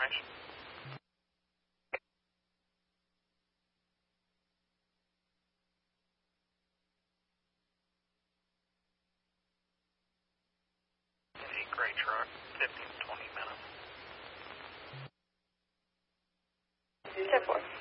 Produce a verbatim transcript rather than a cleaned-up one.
information. A gray truck, fifteen to twenty minutes. ten four.